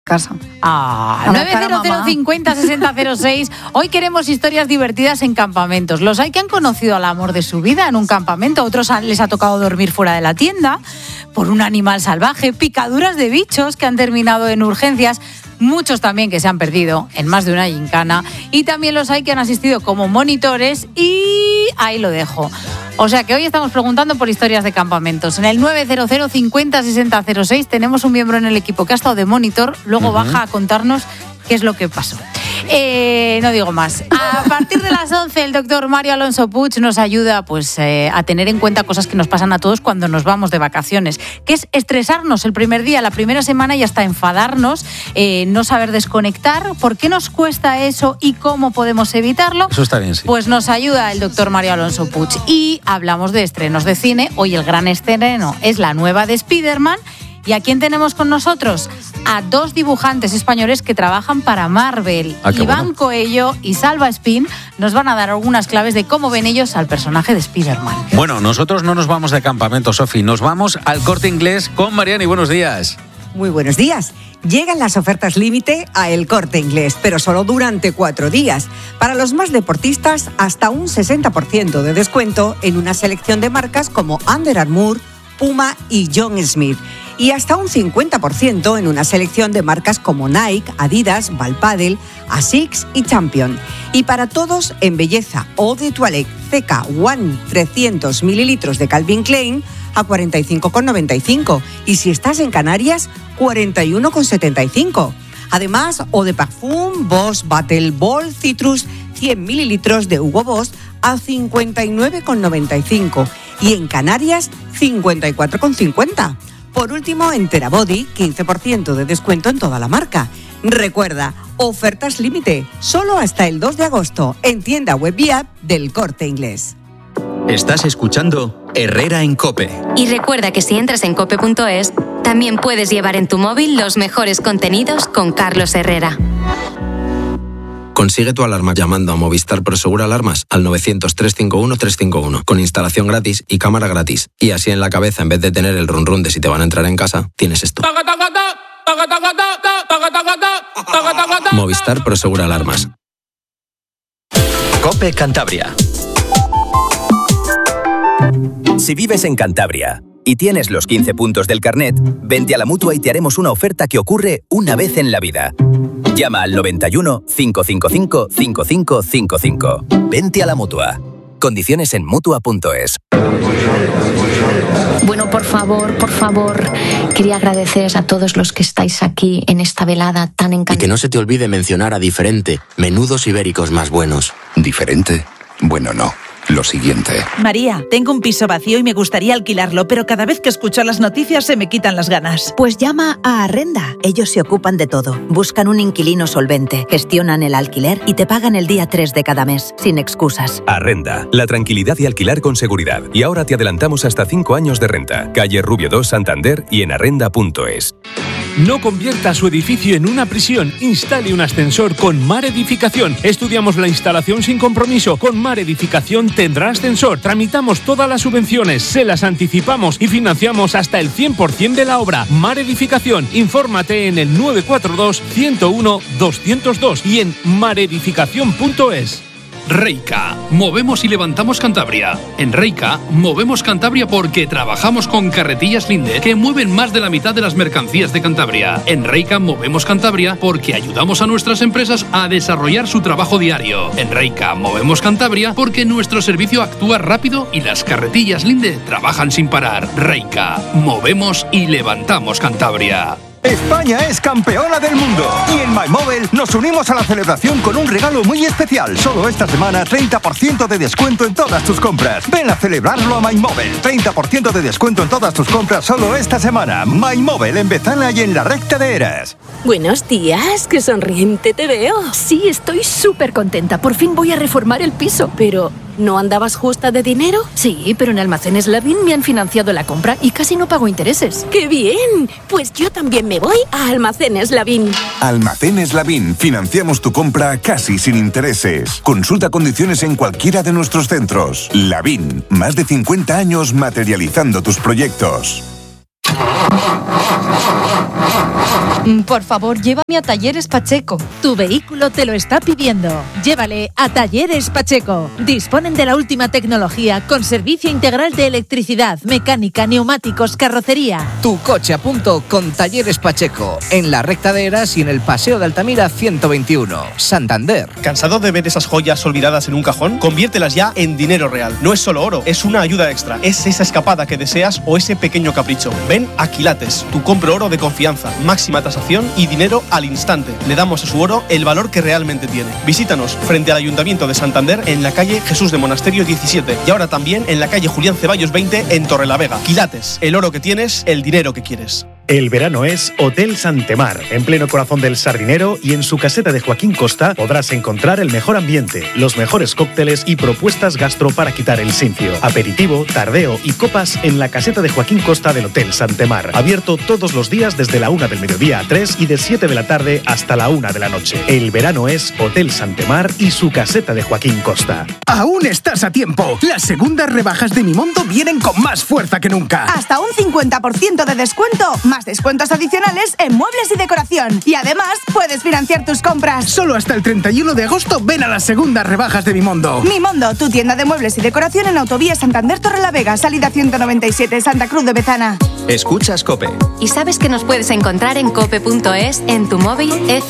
casa. 900506006. Hoy queremos historias divertidas en campamentos. Los hay que han conocido al amor de su vida en un campamento, otros les ha tocado dormir fuera de la tienda por un animal salvaje, picaduras de bichos que han terminado en urgencias, muchos también que se han perdido en más de una gincana, y también los hay que han asistido como monitores, y ahí lo dejo. O sea que hoy estamos preguntando por historias de campamentos. En el 900506006 tenemos un miembro en el equipo que ha estado de monitor, luego baja a contarnos qué es lo que pasó. No digo más. A partir de las 11 el doctor Mario Alonso Puig nos ayuda a tener en cuenta cosas que nos pasan a todos cuando nos vamos de vacaciones, que es estresarnos el primer día, la primera semana y hasta enfadarnos, no saber desconectar. ¿Por qué nos cuesta eso y cómo podemos evitarlo? Eso está bien, sí. Pues nos ayuda el doctor Mario Alonso Puig. Y hablamos de estrenos de cine. Hoy el gran estreno es la nueva de Spider-Man. ¿Y a quién tenemos con nosotros? A dos dibujantes españoles que trabajan para Marvel. Iván Coello y Salva Espín nos van a dar algunas claves de cómo ven ellos al personaje de Spider-Man. Bueno, nosotros no nos vamos de campamento, Sofi, nos vamos al Corte Inglés con Mariani. Buenos días. Muy buenos días. Llegan las ofertas límite a El Corte Inglés, pero solo durante 4 días. Para los más deportistas, hasta un 60% de descuento en una selección de marcas como Under Armour, Puma y John Smith. Y hasta un 50% en una selección de marcas como Nike, Adidas, Valpadel, Asics y Champion. Y para todos en belleza, Eau de Toilette CK One 300 mililitros de Calvin Klein a 45,95. Y si estás en Canarias, 41,75. Además, Eau de Parfum, Boss Battle Ball Citrus 100 mililitros de Hugo Boss a 59,95. Y en Canarias, 54,50. Por último, en Terabody, 15% de descuento en toda la marca. Recuerda, ofertas límite, solo hasta el 2 de agosto, en tienda web y app del Corte Inglés. Estás escuchando Herrera en COPE. Y recuerda que si entras en cope.es, también puedes llevar en tu móvil los mejores contenidos con Carlos Herrera. Consigue tu alarma llamando a Movistar Prosegur Alarmas al 900-351-351 con instalación gratis y cámara gratis. Y así en la cabeza, en vez de tener el run run de si te van a entrar en casa, tienes esto. Movistar Prosegur Alarmas. COPE Cantabria. Si vives en Cantabria y tienes los 15 puntos del carnet, vente a la Mutua y te haremos una oferta que ocurre una vez en la vida. Llama al 91 555 5555. Vente a la Mutua. Condiciones en Mutua.es. Bueno, por favor, quería agradeceros a todos los que estáis aquí en esta velada tan encantadora. Y que no se te olvide mencionar a Diferente, menudos ibéricos más buenos. ¿Diferente? Bueno, no. Lo siguiente. María, tengo un piso vacío y me gustaría alquilarlo, pero cada vez que escucho las noticias se me quitan las ganas. Pues llama a Arrenda. Ellos se ocupan de todo. Buscan un inquilino solvente, gestionan el alquiler y te pagan el día 3 de cada mes, sin excusas. Arrenda, la tranquilidad de alquilar con seguridad. Y ahora te adelantamos hasta 5 años de renta. Calle Rubio 2, Santander y en arrenda.es. No convierta su edificio en una prisión. Instale un ascensor con Mar Edificación. Estudiamos la instalación sin compromiso. Con Mar Edificación tendrá ascensor. Tramitamos todas las subvenciones, se las anticipamos y financiamos hasta el 100% de la obra. Mar Edificación. Infórmate en el 942 101 202 y en maredificación.es. Reika, movemos y levantamos Cantabria. En Reika, movemos Cantabria porque trabajamos con carretillas Linde que mueven más de la mitad de las mercancías de Cantabria. En Reika, movemos Cantabria porque ayudamos a nuestras empresas a desarrollar su trabajo diario. En Reika, movemos Cantabria porque nuestro servicio actúa rápido y las carretillas Linde trabajan sin parar. Reika, movemos y levantamos Cantabria. España es campeona del mundo y en MyMobile nos unimos a la celebración con un regalo muy especial. Solo esta semana 30% de descuento en todas tus compras. Ven a celebrarlo a MyMobile. 30% de descuento en todas tus compras solo esta semana. MyMobile en Bezana y en la Recta de Eras. Buenos días, qué sonriente te veo. Sí, estoy súper contenta. Por fin voy a reformar el piso. Pero, ¿no andabas justa de dinero? Sí, pero en Almacenes Lavín me han financiado la compra y casi no pago intereses. ¡Qué bien! Pues yo también me voy a Almacenes Lavín. Almacenes Lavín. Financiamos tu compra casi sin intereses. Consulta condiciones en cualquiera de nuestros centros. Lavín. Más de 50 años materializando tus proyectos. Por favor, llévame a Talleres Pacheco. Tu vehículo te lo está pidiendo. Llévale a Talleres Pacheco. Disponen de la última tecnología con servicio integral de electricidad, mecánica, neumáticos, carrocería. Tu coche a punto con Talleres Pacheco. En la recta de Eras y en el Paseo de Altamira 121, Santander. ¿Cansado de ver esas joyas olvidadas en un cajón? Conviértelas ya en dinero real. No es solo oro, es una ayuda extra. Es esa escapada que deseas o ese pequeño capricho. Ven a Quilates, tu compro oro de confianza, máxima tasación y dinero al instante. Le damos a su oro el valor que realmente tiene. Visítanos frente al Ayuntamiento de Santander en la calle Jesús de Monasterio 17 y ahora también en la calle Julián Ceballos 20 en Torrelavega. Quilates, el oro que tienes, el dinero que quieres. El verano es Hotel Santemar, en pleno corazón del Sardinero, y en su caseta de Joaquín Costa podrás encontrar el mejor ambiente, los mejores cócteles y propuestas gastro para quitar el sinfio. Aperitivo, tardeo y copas en la caseta de Joaquín Costa del Hotel Santemar. Abierto todos los días desde la 1 del mediodía a 3 y de 7 de la tarde hasta la 1 de la noche. El verano es Hotel Santemar y su caseta de Joaquín Costa. Aún estás a tiempo. Las segundas rebajas de Mimondo vienen con más fuerza que nunca. Hasta un 50% de descuento, más descuentos adicionales en muebles y decoración. Y además, puedes financiar tus compras. Solo hasta el 31 de agosto ven a las segundas rebajas de Mimondo. Mimondo, tu tienda de muebles y decoración en Autovía Santander Torrelavega, salida 197, Santa Cruz de Bezana. Escuchas COPE. ¿Y sabes que nos puedes encontrar en cope.es, en tu móvil,